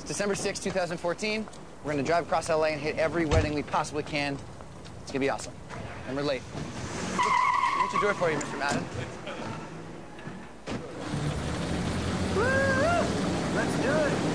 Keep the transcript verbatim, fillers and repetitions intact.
December sixth, two thousand fourteen. We're gonna drive across L A and hit every wedding we possibly can. It's gonna be awesome. And we're late. What you do it for you, Mister Madden? Woo! Let's do it.